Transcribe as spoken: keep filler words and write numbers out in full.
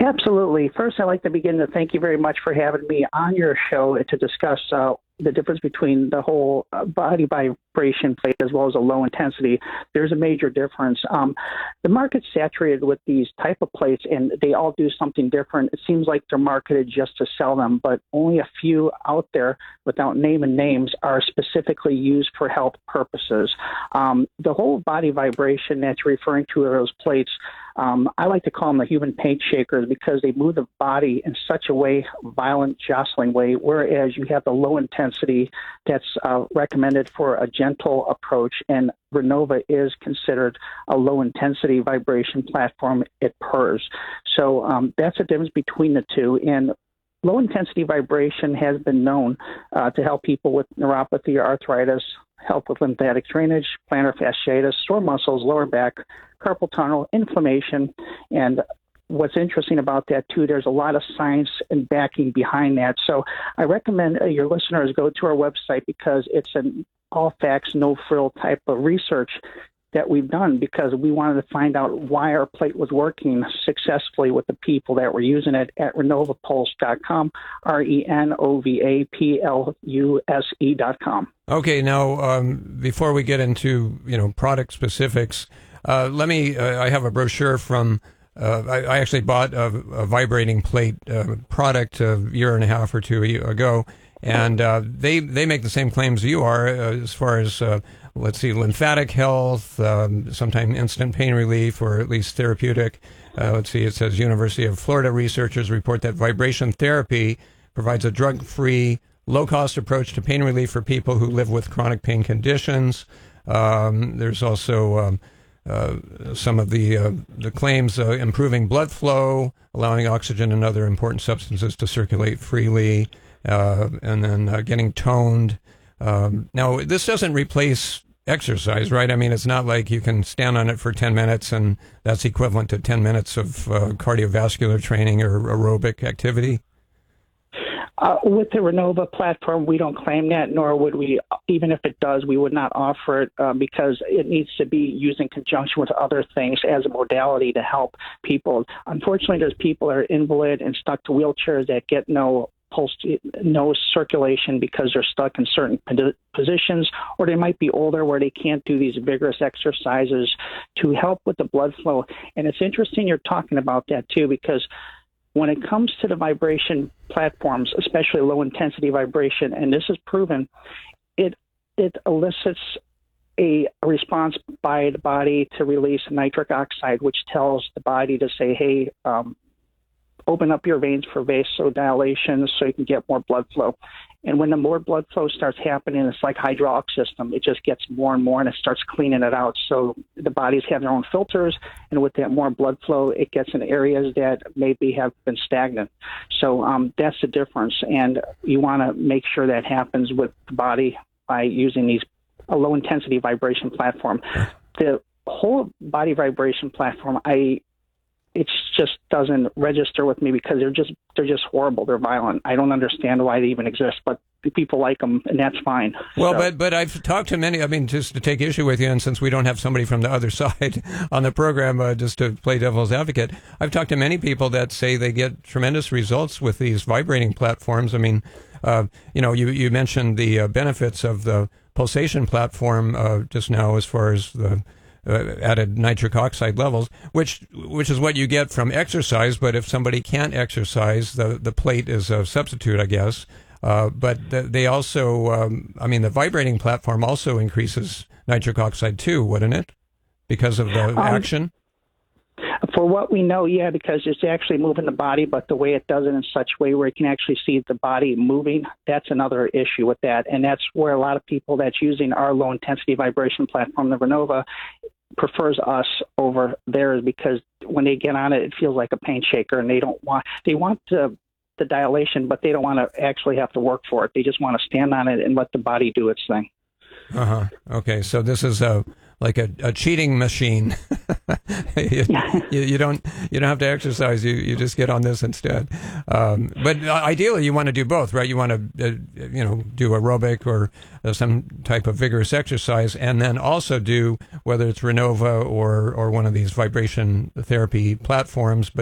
Absolutely. First, I'd like to begin to thank you very much for having me on your show to discuss uh, the difference between the whole uh, body vibration plate as well as a low intensity. There's a major difference. Um, the market's saturated with these type of plates, and they all do something different. It seems like they're marketed just to sell them, but only a few out there, without naming names, are specifically used for health purposes. Um, the whole body vibration that you're referring to are those plates. Um, I like to call them the human paint shakers because they move the body in such a way, violent, jostling way, whereas you have the low intensity that's uh, recommended for a gentle approach, and Renova is considered a low-intensity vibration platform. It purrs. So um, that's the difference between the two, and low-intensity vibration has been known uh, to help people with neuropathy or arthritis, help with lymphatic drainage, plantar fasciitis, sore muscles, lower back, carpal tunnel, inflammation. And what's interesting about that, too, there's a lot of science and backing behind that. So I recommend uh, your listeners go to our website because it's an all-facts, no-frill type of research that we've done because we wanted to find out why our plate was working successfully with the people that were using it at Renova Pulse dot com, R E N O V A P L U S E dot com. Okay, now, um, before we get into, you know, product specifics, uh, let me, uh, I have a brochure from, uh, I, I actually bought a, a vibrating plate uh, product a year and a half or two ago, and uh, they, they make the same claims you are uh, as far as, uh, let's see, lymphatic health, um, sometimes instant pain relief, or at least therapeutic. Uh, let's see, it says University of Florida researchers report that vibration therapy provides a drug-free, low-cost approach to pain relief for people who live with chronic pain conditions. Um, there's also um, uh, some of the uh, the claims uh, improving blood flow, allowing oxygen and other important substances to circulate freely, uh, and then uh, getting toned. Um, now, this doesn't replace exercise, right? I mean, it's not like you can stand on it for ten minutes and that's equivalent to ten minutes of uh, cardiovascular training or aerobic activity. Uh, with the Renova platform, we don't claim that, nor would we, even if it does, we would not offer it uh, because it needs to be used in conjunction with other things as a modality to help people. Unfortunately, there's people that are invalid and stuck to wheelchairs that get no pulse, no circulation because they're stuck in certain positions, or they might be older where they can't do these vigorous exercises to help with the blood flow. And it's interesting you're talking about that too, because when it comes to the vibration platforms, especially low-intensity vibration, and this is proven, it it elicits a, a response by the body to release nitric oxide, which tells the body to say, hey, um, open up your veins for vasodilation so you can get more blood flow. And when the more blood flow starts happening, it's like hydraulic system. It just gets more and more, and it starts cleaning it out. So the bodies have their own filters, and with that more blood flow, it gets in areas that maybe have been stagnant. So um, that's the difference, and you want to make sure that happens with the body by using these a low-intensity vibration platform. The whole body vibration platform, I it just doesn't register with me because they're just they're just horrible. They're violent. I don't understand why they even exist, but people like them, and that's fine. Well, so. but but I've talked to many. I mean, just to take issue with you, and since we don't have somebody from the other side on the program, uh, just to play devil's advocate, I've talked to many people that say they get tremendous results with these vibrating platforms. I mean, uh, you know, you you mentioned the uh, benefits of the pulsation platform uh, just now, as far as the Uh, added nitric oxide levels, which which is what you get from exercise. But if somebody can't exercise, the the plate is a substitute, I guess. Uh, but the, they also, um, I mean, the vibrating platform also increases nitric oxide too, wouldn't it? Because of the um, action? For what we know, yeah, because it's actually moving the body, but the way it does it in such a way where you can actually see the body moving, that's another issue with that. And that's where a lot of people that's using our low-intensity vibration platform, the Renova, prefers us over theirs because when they get on it, it feels like a paint shaker, and they don't want, they want the, the dilation, but they don't want to actually have to work for it. They just want to stand on it and let the body do its thing. Uh-huh. Okay, so this is a like a, a cheating machine. you, you, you don't you don't have to exercise. You you just get on this instead. Um, but ideally, you want to do both, right? You want to uh, you know do aerobic or uh, some type of vigorous exercise, and then also do whether it's Renova or or one of these vibration therapy platforms. But